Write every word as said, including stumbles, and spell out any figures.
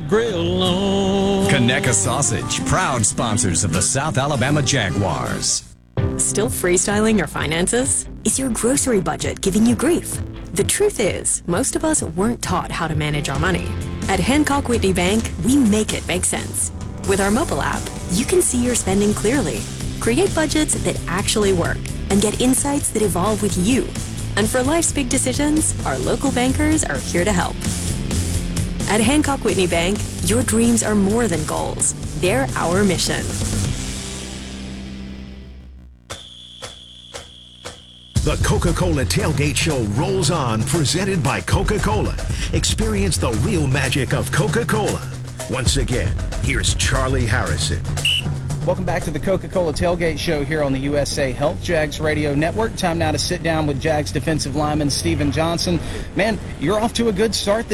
grill on. Conecuh Sausage, proud sponsors of the South Alabama Jaguars. Still freestyling your finances? Is your grocery budget giving you grief? The truth is, most of us weren't taught how to manage our money. At Hancock Whitney Bank, we make it make sense. With our mobile app, you can see your spending clearly, create budgets that actually work, and get insights that evolve with you. And for life's big decisions, our local bankers are here to help. At Hancock Whitney Bank, your dreams are more than goals. They're our mission. The Coca-Cola Tailgate Show rolls on, presented by Coca-Cola. Experience the real magic of Coca-Cola. Once again, here's Charlie Harrison. Welcome back to the Coca-Cola Tailgate Show here on the U S A Health Jags Radio Network. Time now to sit down with Jags defensive lineman Steven Johnson. Man, you're off to a good start